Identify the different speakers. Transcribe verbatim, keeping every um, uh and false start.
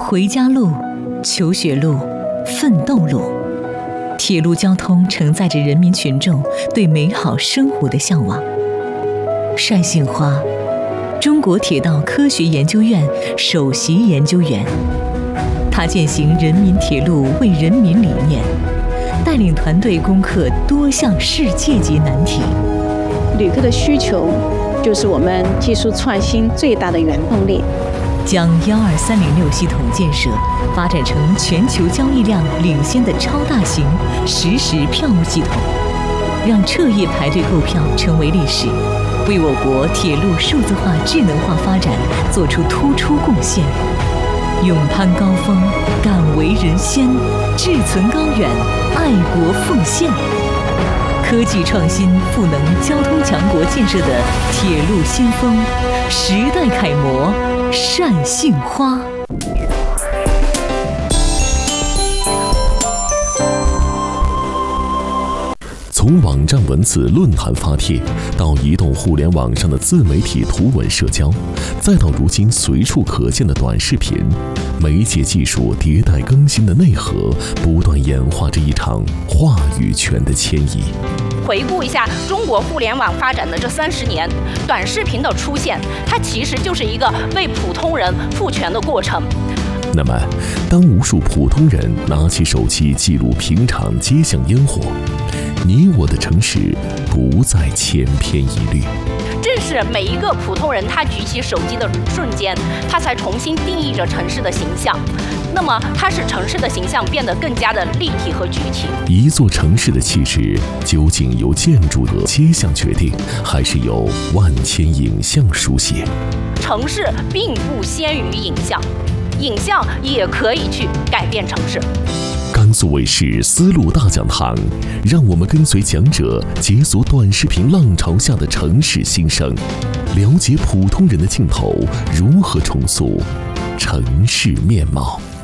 Speaker 1: 回家路、求学路、奋斗路，铁路交通承载着人民群众对美好生活的向往。单杏花，中国铁道科学研究院首席研究员，他践行人民铁路为人民理念，带领团队攻克多项世界级难题。
Speaker 2: 旅客的需求就是我们技术创新最大的原动力。
Speaker 1: 将幺二三零六系统建设发展成全球交易量领先的超大型实时票务系统，让彻夜排队购票成为历史，为我国铁路数字化智能化发展做出突出贡献。勇攀高峰，敢为人先，志存高远，爱国奉献。科技创新赋能交通强国建设的铁路先锋，时代楷模单杏花。
Speaker 3: 从网站文字论坛发帖，到移动互联网上的自媒体图文社交，再到如今随处可见的短视频，媒介技术迭代更新的内核，不断演化着一场话语权的迁移。
Speaker 4: 回顾一下中国互联网发展的这三十年，短视频的出现，它其实就是一个为普通人赋权的过程。
Speaker 3: 那么，当无数普通人拿起手机记录平常街巷烟火，你我的城市不再千篇一律。
Speaker 4: 正是每一个普通人他举起手机的瞬间，他才重新定义着城市的形象。那么，它使城市的形象变得更加的立体和具体。
Speaker 3: 一座城市的气质究竟由建筑的街巷决定，还是由万千影像书写？
Speaker 4: 城市并不先于影像，影像也可以去改变城市。
Speaker 3: 甘肃卫视丝路大讲堂，让我们跟随讲者解锁短视频浪潮下的城市心声，了解普通人的镜头如何重塑城市面貌。